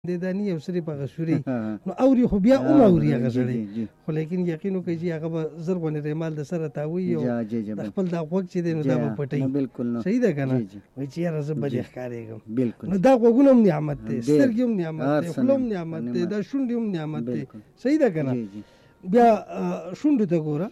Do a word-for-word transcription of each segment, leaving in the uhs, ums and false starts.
د دانی یو سری په غشوري نو اوري خو بیا او اوري هغه سړی خو لیکن یقین وکړي چې هغه به زر غونې ریمال د سره تاوي او د خپل دا غوږ چې دی نو دا به پټي بالکل صحیح ده که نه وایي چې یاره زه بد ښکارېږم نو دا غوږونه هم نعمت دی سترګې هم نعمت دی خوله هم نعمت دی دا شونډې هم نعمت دی صحیح ده که نه بیا شونډو ته ګوره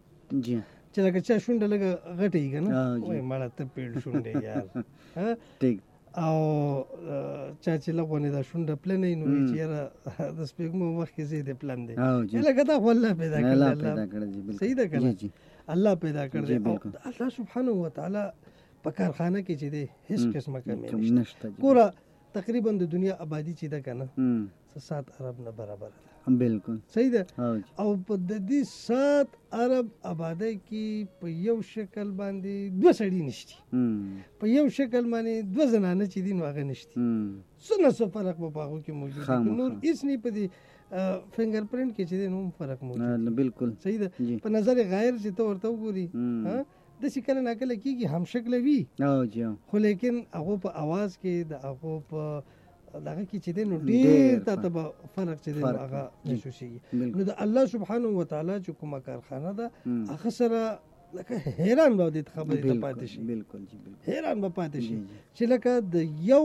چې لکه چا شونډه لږه غټه وي که نه وایي مړه ته پیړ شونډې یار او چا چې لغونې دا شونډه پلنې نو وایي چې یاره د سپېږمو مخکې زه دې پلن دی لکه دا خو الله پیدا کړی صحیح ده که نه الله پیدا کړی دی او الله سبحانه وتعالی په کارخانه کې چې دی هېڅ قسمه کمې نشته ګوره تقریبا د دنیا آبادي چې ده که نه سات ارب نه برابر ده بالکل صحیح ده او په د دې سات ارب آبادی کې په یو شکل باندې دوه سړي نشتی په یو شکل باندې دوه زنانه چې دي نو هغه نشتی څه نه څه فرق به په هغو کې موجود دی نور هېڅ نه په دې فنګر پرنټ کې چې دی نو هم فرق موجود دی بالکل صحیح ده په نظر غیر چې ته ورته وګوري داسې کله ناکله کېږي هم شکله وي خو لیکن هغو په اواز کې د هغو په دغه کې چې دی نو ډېر تا ته به فرق چې دی نو هغه محسوسېږي نو د الله سبحانه وتعالی چې کومه کارخانه ده هغه سره لکه حیران به دې خبرې ته پاتې شي حیران به پاتې شي چې لکه د یو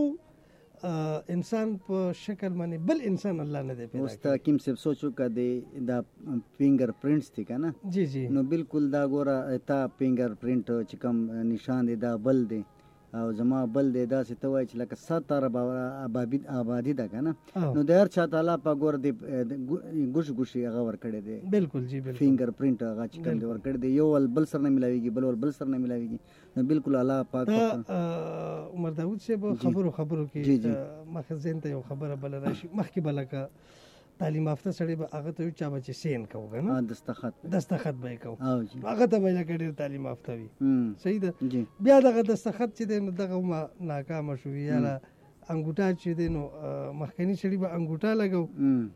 انسان په شکل باندې بل انسان الله نه دی پیدا کړی. اوس حکیم صاحب سوچ وکړه د دا فنګر پرنټس دي که نه جی جی نو بالکل دا ګوره تا فنګر پرنټ چې کوم نشان دی دا بل دی او زما بل دی داسې ته وایي چې لکه سات ارب آبادي ده که نه نو د هر چا تعالی په ګوره د ګوش ګوشي هغه ورکړی دی بالکل جی بالکل فنګر پرنټ هغه چې کوم دی ورکړی دی یو ول بل سره نه ملاویږي بل ول بل سره نه ملاویږي نو بالکل الله پاک عمر داود صاحب خبرو خبرو کې مخه ذهن ته یو خبره بل راشي مخکې به لکه تعلیم یافته سړی به هغه ته وي چا به چې سین کوو که نه دستخط دستخط به یې کوو هغه ته به یې لکه ډېر تعلیم یافته وي صحیح ده بیا دغه دستخط چې دی نو دغه ما ناکامه شو یاره انګوټا چې دی نو مخکني سړي به انګوټا لګو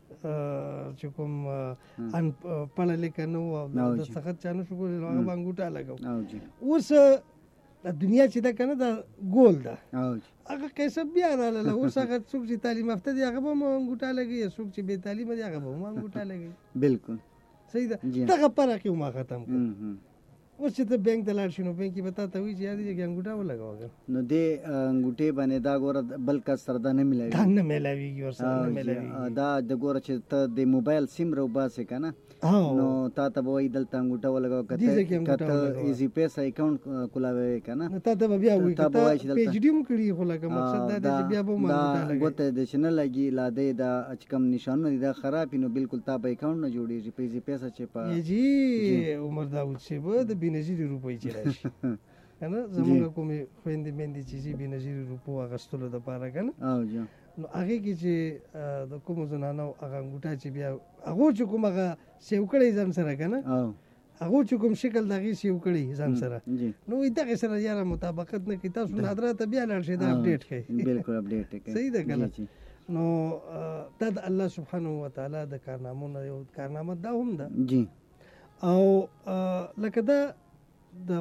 چې کوم ان پړه لیکه نه وو او دستخط چا نه شو کولی نو هغه به انګوټا لګو اوس دنیا چې ده که نه دا ګول ده هغه قصه بیا راغله اوس هغه څوک چې تعلیم یافته دی هغه به هم انګوټا لګوي څوک چې بې تعلیمه دی هغه به هم انګوټا لګوي بالکل صحیح ده دغه فرق یې ما ختم کړ اوس چې ته بینک ته لاړ شي نو بینک کې به تا ته وایي چې یاد دې انګوټا ولګوه نو دې انګوټې باندې دا ګوره بل کس سره دا نه میلاوي دا نه میلاویږي ورسره نه میلاویږي دا د ګوره چې ته د موبایل سیم راوباسې که نه نو تا ته به وایي دلته انګوټه ولګوه که ته ایزي پیسه اکاونټ کولاوی که نه تا ته به بیا وایي که ته پی ایچ ډي هم کړي خو لکه مقصد دا دی چې بیا به هم انګوټه لګوي ګوته دې چې نه لګي لا دی دا چې کوم نشانونه دي دا خراب وي نو بالکل تا به اکاونټ نه جوړېږي په ایزي پیسه چې په جی عمر داود صاحب د بېنظیرې روپۍ چې راشي که نه زمونږ کومې خویندې میندې چې ځي بېنظیرې روپو اخیستلو دپاره که نه نو هغې کې چې د کومو زنانو هغه انګوټا چې بیا هغو چې کوم هغه سیو کړی ځان سره که نه هغو چې کوم شکل د هغې سیو کړی ځان سره نو وایي دغې سره یاره مطابقت نه کوي تاسو نادره ته بیا لاړ شئ دا اپډېټ کړئ بالکل اپډېټ کړئ صحیح ده که نه نو دا د الله سبحانه وتعالی د کارنامو نه یو کارنامه دا هم ده جی او لکه دا د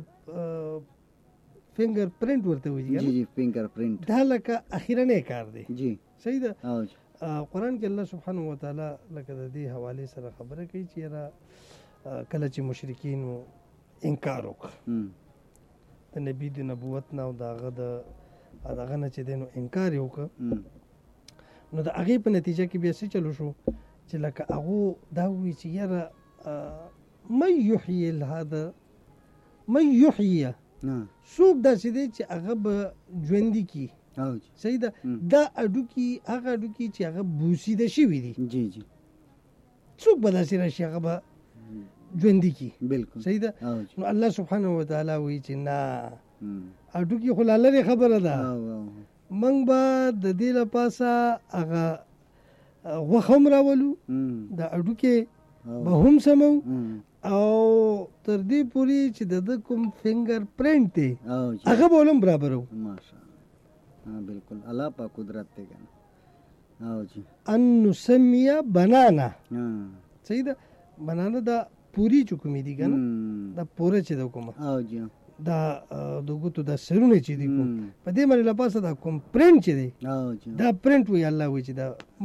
فنګر پرنټ ورته وایي جی جی فنګر پرنټ دا لکه اخیرنی کار دی جی صحیح ده قرآن کې الله سبحانه وتعالی لکه د دې حوالې سره خبره کوي چې یاره کله چې مشرکینو انکار وکړه د نبي د نبوت نه او د هغه د هغه نه چې دی نو انکار یې وکړه نو د هغې په نتیجه کې بیا څه چلو شو چې لکه هغو دا ووایي چې یاره من یحیی الهذا من یحیی څوک داسې دی چې هغه به ژوندي کي صحیح ده دا اډوکي هغه اډوکي چې هغه بوسیده شوي دي جی جی څوک به داسې راشي هغه به ژوندي کي بالکل صحیح ده نو الله سبحانه وتعالی وایي چې نه اډوکي خو لا لرې خبره ده موږ به د دې له پاسه هغه غوښه هم راولو د اډوکې به هم سمو او تر دې پورې چې د ده کوم فنګر پرنټ دی هغه به هم برابرو ماشاءالله بالکل الله په قدرت دی که نه او جی ان نسمیه بنانا صحیح ده بنانا دا پوری چې کومې دي که نه دا پوره چې ده کومه او جی دا د ګوتو د سرونه چې دي کوم په دې باندې لا پاسه دا کوم پرنټ چې دی دا پرنټ وی الله وی چې دا